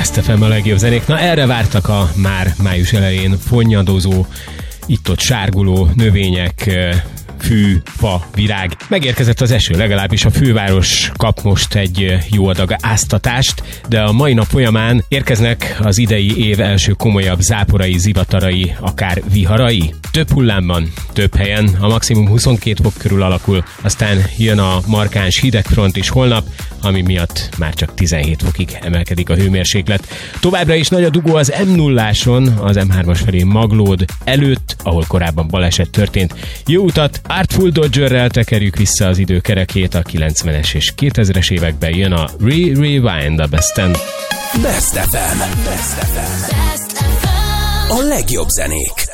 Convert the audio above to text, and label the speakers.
Speaker 1: Best FM a legjobb zenék. Na erre vártak a már május elején fonnyadozó, itt-ott sárguló növények, fű, fa, virág. Megérkezett az eső, legalábbis a főváros kap most egy jó adag áztatást, de a mai nap folyamán érkeznek az idei év első komolyabb záporai, zivatarai, akár viharai. Több hullámban, több helyen, a maximum 22 fok körül alakul, aztán jön a markáns hidegfront is holnap, ami miatt már csak 17 fokig emelkedik a hőmérséklet. Továbbra is nagy a dugó az M0-áson, az M3-as felé Maglód előtt, ahol korábban baleset történt. Jó utat! Artful Dodgerrel tekerjük vissza az időkerekét, a 90-es és 2000-es években jön a Rewind a Besten.
Speaker 2: Best FM. A legjobb zenék.